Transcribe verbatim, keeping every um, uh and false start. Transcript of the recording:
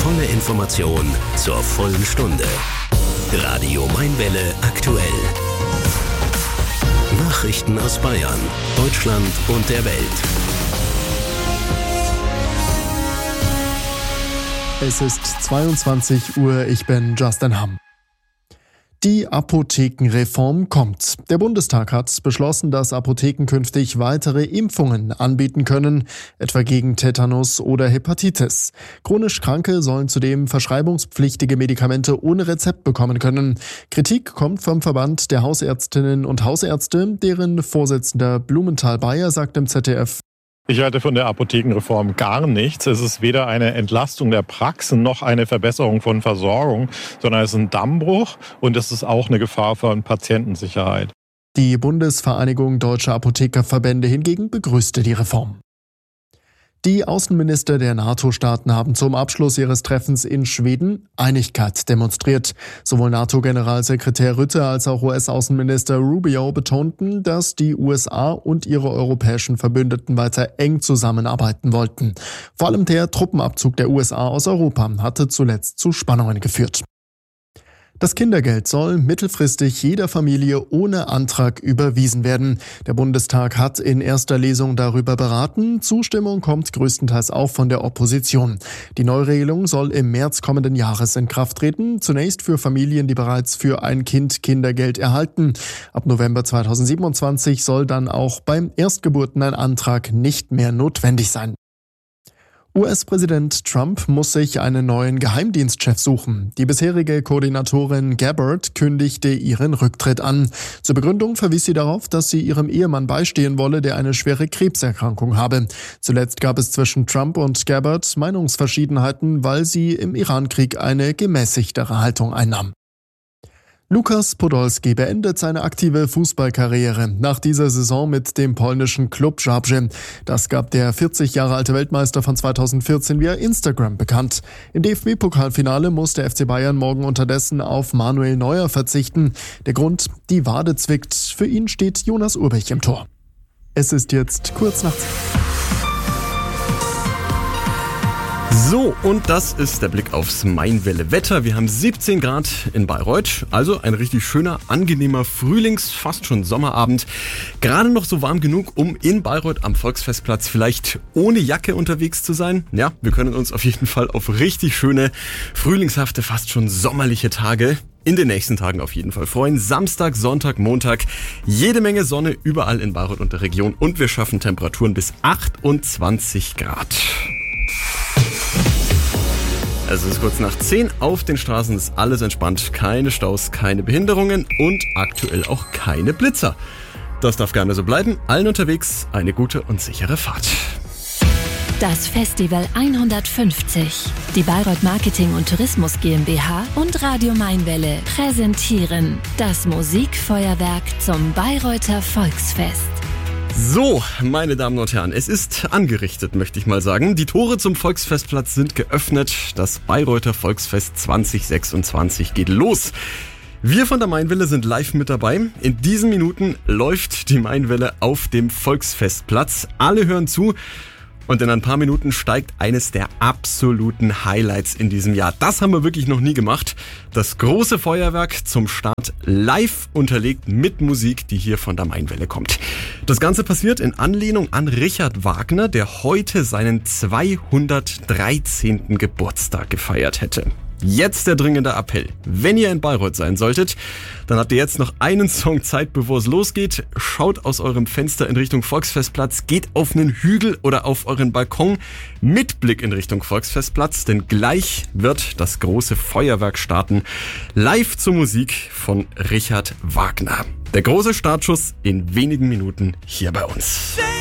volle Information zur vollen Stunde. Radio Mainwelle aktuell. Nachrichten aus Bayern, Deutschland und der Welt. Es ist zweiundzwanzig Uhr, ich bin Justin Hamm. Die Apothekenreform kommt. Der Bundestag hat beschlossen, dass Apotheken künftig weitere Impfungen anbieten können, etwa gegen Tetanus oder Hepatitis. Chronisch Kranke sollen zudem verschreibungspflichtige Medikamente ohne Rezept bekommen können. Kritik kommt vom Verband der Hausärztinnen und Hausärzte, deren Vorsitzender Blumenthal Bayer sagt im Z D F: Ich halte von der Apothekenreform gar nichts. Es ist weder eine Entlastung der Praxen noch eine Verbesserung von Versorgung, sondern es ist ein Dammbruch und es ist auch eine Gefahr für Patientensicherheit. Die Bundesvereinigung Deutscher Apothekerverbände hingegen begrüßte die Reform. Die Außenminister der NATO-Staaten haben zum Abschluss ihres Treffens in Schweden Einigkeit demonstriert. Sowohl NATO-Generalsekretär Rutte als auch U S-Außenminister Rubio betonten, dass die U S A und ihre europäischen Verbündeten weiter eng zusammenarbeiten wollten. Vor allem der Truppenabzug der U S A aus Europa hatte zuletzt zu Spannungen geführt. Das Kindergeld soll mittelfristig jeder Familie ohne Antrag überwiesen werden. Der Bundestag hat in erster Lesung darüber beraten. Zustimmung kommt größtenteils auch von der Opposition. Die Neuregelung soll im März kommenden Jahres in Kraft treten. Zunächst für Familien, die bereits für ein Kind Kindergeld erhalten. Ab November zweitausendsiebenundzwanzig soll dann auch beim Erstgeburten ein Antrag nicht mehr notwendig sein. U S-Präsident Trump muss sich einen neuen Geheimdienstchef suchen. Die bisherige Koordinatorin Gabbard kündigte ihren Rücktritt an. Zur Begründung verwies sie darauf, dass sie ihrem Ehemann beistehen wolle, der eine schwere Krebserkrankung habe. Zuletzt gab es zwischen Trump und Gabbard Meinungsverschiedenheiten, weil sie im Irankrieg eine gemäßigtere Haltung einnahm. Lukas Podolski beendet seine aktive Fußballkarriere nach dieser Saison mit dem polnischen Klub Zabrze. Das gab der vierzig Jahre alte Weltmeister von zweitausendvierzehn via Instagram bekannt. Im D F B-Pokalfinale muss der F C Bayern morgen unterdessen auf Manuel Neuer verzichten. Der Grund: die Wade zwickt. Für ihn steht Jonas Urbich im Tor. Es ist jetzt kurz nach zehn. So, und das ist der Blick aufs Mainwelle-Wetter. Wir haben siebzehn Grad in Bayreuth, also ein richtig schöner, angenehmer Frühlings-, fast schon Sommerabend. Gerade noch so warm genug, um in Bayreuth am Volksfestplatz vielleicht ohne Jacke unterwegs zu sein. Ja, wir können uns auf jeden Fall auf richtig schöne, frühlingshafte, fast schon sommerliche Tage in den nächsten Tagen auf jeden Fall freuen. Samstag, Sonntag, Montag, jede Menge Sonne überall in Bayreuth und der Region und wir schaffen Temperaturen bis achtundzwanzig Grad. Es ist kurz nach zehn, auf den Straßen ist alles entspannt, keine Staus, keine Behinderungen und aktuell auch keine Blitzer. Das darf gerne so bleiben, allen unterwegs eine gute und sichere Fahrt. Das Festival hundertfünfzig. Die Bayreuth Marketing und Tourismus GmbH und Radio Mainwelle präsentieren das Musikfeuerwerk zum Bayreuther Volksfest. So, meine Damen und Herren, es ist angerichtet, möchte ich mal sagen. Die Tore zum Volksfestplatz sind geöffnet. Das Bayreuther Volksfest zwanzig sechsundzwanzig geht los. Wir von der Mainwelle sind live mit dabei. In diesen Minuten läuft die Mainwelle auf dem Volksfestplatz. Alle hören zu. Und in ein paar Minuten steigt eines der absoluten Highlights in diesem Jahr. Das haben wir wirklich noch nie gemacht. Das große Feuerwerk zum Start live unterlegt mit Musik, die hier von der Mainwelle kommt. Das Ganze passiert in Anlehnung an Richard Wagner, der heute seinen zweihundertdreizehnten Geburtstag gefeiert hätte. Jetzt der dringende Appell. Wenn ihr in Bayreuth sein solltet, dann habt ihr jetzt noch einen Song Zeit, bevor es losgeht. Schaut aus eurem Fenster in Richtung Volksfestplatz, geht auf einen Hügel oder auf euren Balkon mit Blick in Richtung Volksfestplatz, denn gleich wird das große Feuerwerk starten. Live zur Musik von Richard Wagner. Der große Startschuss in wenigen Minuten hier bei uns.